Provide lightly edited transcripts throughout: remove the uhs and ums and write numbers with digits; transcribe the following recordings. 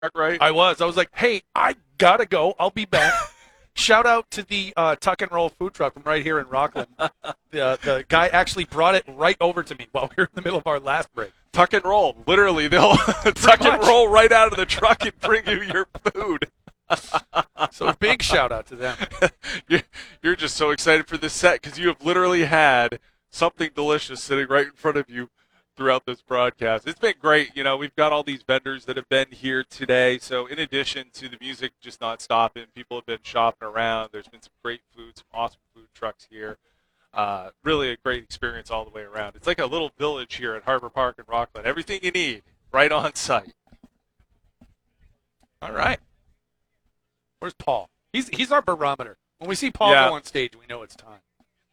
right? I was like, hey, I gotta go. I'll be back. Shout out to the Tuck and Roll food truck from right here in Rockland. The guy actually brought it right over to me while we were in the middle of our last break. Tuck and roll. Literally, they'll tuck and roll right out of the truck and bring you your food. So big shout out to them. You're just so excited for this set because you have literally had something delicious sitting right in front of you throughout this broadcast. It's been great. You know, we've got all these vendors that have been here today. So in addition to the music just not stopping, people have been shopping around. There's been some great food, some awesome food trucks here. Really a great experience all the way around. It's like a little village here at Harbor Park in Rockland. Everything you need right on site. All right. Where's Paul? He's our barometer. When we see Paul go on stage, we know it's time.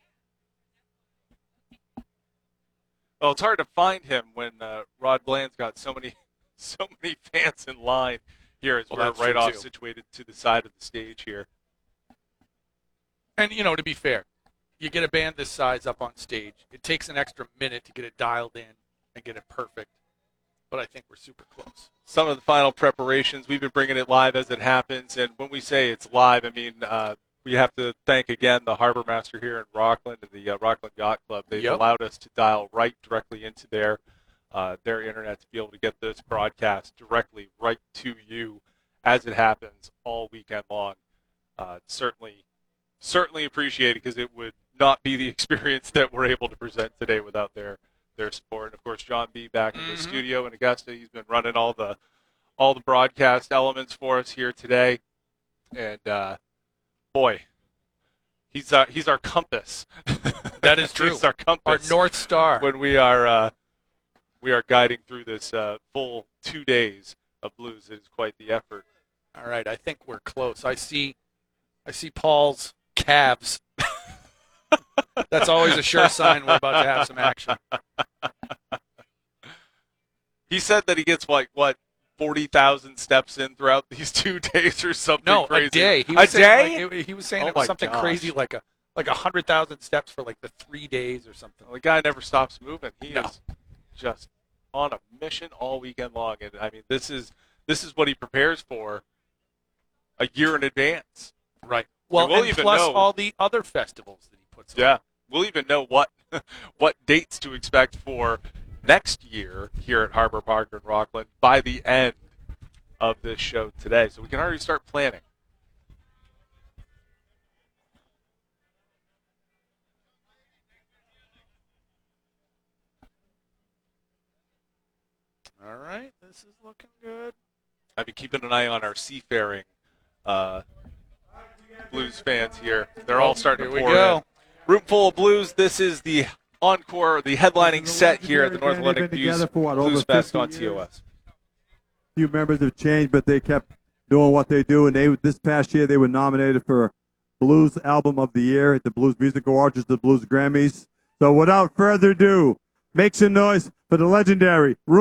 Well, it's hard to find him when Rod Bland's got so many fans in line here as we're right off situated to the side of the stage here. And, you know, to be fair, you get a band this size up on stage. It takes an extra minute to get it dialed in and get it perfect. But I think we're super close. Some of the final preparations, we've been bringing it live as it happens. And when we say it's live, I mean, we have to thank again the Harbor Master here in Rockland and the Rockland Yacht Club. They've allowed us to dial right directly into their internet to be able to get this broadcast directly right to you as it happens all weekend long. Certainly appreciated because it would not be the experience that we're able to present today without their support. And of course, John B. back in the studio in Augusta. He's been running all the broadcast elements for us here today. And boy, he's our compass. That is true. He's our compass. Our North Star. When we are guiding through this full 2 days of blues, it is quite the effort. All right, I think we're close. I see Paul's calves. That's always a sure sign we're about to have some action. He said that he gets like 40,000 steps in throughout these 2 days or something crazy. A day. He was saying it was something crazy like 100,000 steps for like the 3 days or something. Well, the guy never stops moving. He is just on a mission all weekend long, and I mean this is what he prepares for a year in advance. Right. Well, and plus all the other festivals that he puts on. Yeah. We'll even know what dates to expect for next year here at Harbor Park in Rockland by the end of this show today. So we can already start planning. All right. This is looking good. I've been keeping an eye on our seafaring blues fans here. They're all starting to pour in. Room full of blues. This is the encore, the headlining set here at the North Atlantic Blues Fest on TOS. Few members have changed, but they kept doing what they do. And this past year, they were nominated for Blues Album of the Year at the Blues Music Awards, the Blues Grammys. So without further ado, make some noise for the legendary